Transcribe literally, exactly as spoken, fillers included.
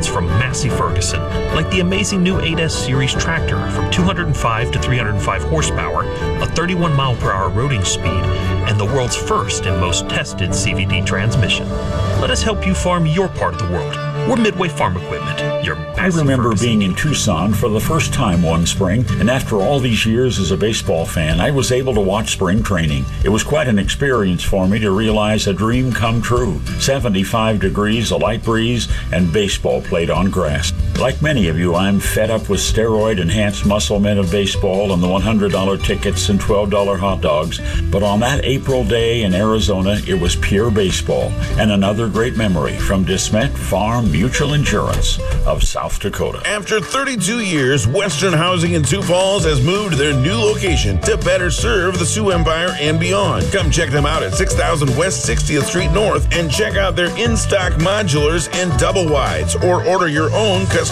performance from Massey Ferguson, like the amazing new eight S Series tractor from two hundred five to three hundred five horsepower, a thirty-one mile per hour roading speed, and the world's first and most tested C V T transmission. Let us help you farm your part of the world. We're Midway Farm Equipment. Your I remember Ferguson. being in Tucson for the first time one spring, and after all these years as a baseball fan, I was able to watch spring training. It was quite an experience for me to realize a dream come true. seventy-five degrees, a light breeze, and baseball played on grass. Like many of you, I'm fed up with steroid-enhanced muscle men of baseball and the one hundred dollars tickets and twelve dollars hot dogs. But on that April day in Arizona, it was pure baseball. And another great memory from DeSmet Farm Mutual Insurance of South Dakota. After thirty-two years, Western Housing in Sioux Falls has moved their new location to better serve the Sioux Empire and beyond. Come check them out at six thousand West sixtieth Street North and check out their in-stock modulars and double wides, or order your own custom